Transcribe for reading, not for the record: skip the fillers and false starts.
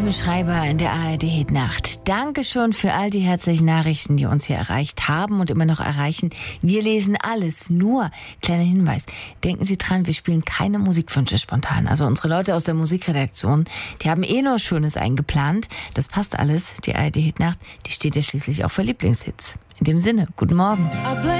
Clemens Schreiber in der ARD-Hitnacht. Dankeschön für all die herzlichen Nachrichten, die uns hier erreicht haben und immer noch erreichen. Wir lesen alles, nur, kleiner Hinweis, denken Sie dran, wir spielen keine Musikwünsche spontan. Also unsere Leute aus der Musikredaktion, die haben nur Schönes eingeplant. Das passt alles, die ARD-Hitnacht, die steht ja schließlich auch für Lieblingshits. In dem Sinne, guten Morgen.